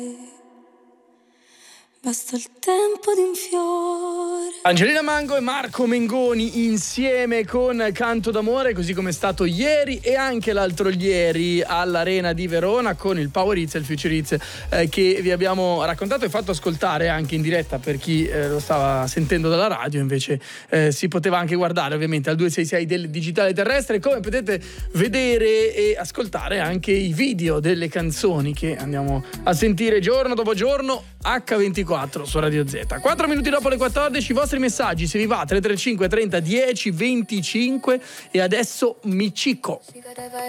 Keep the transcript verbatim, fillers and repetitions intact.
Basta il tempo di un fiore. Angelina Mango e Marco Mengoni insieme con Canto d'amore, così come è stato ieri e anche l'altro ieri all'Arena di Verona con il Power Hits e il Future Hits eh, che vi abbiamo raccontato e fatto ascoltare anche in diretta per chi eh, lo stava sentendo dalla radio. Invece eh, si poteva anche guardare ovviamente al due sei sei del digitale terrestre, come potete vedere e ascoltare anche i video delle canzoni che andiamo a sentire giorno dopo giorno acca ventiquattro su Radio Z. quattro minuti dopo le quattordici, i vostri messaggi se vi va tre tre cinque trenta dieci venticinque. E adesso Michiko.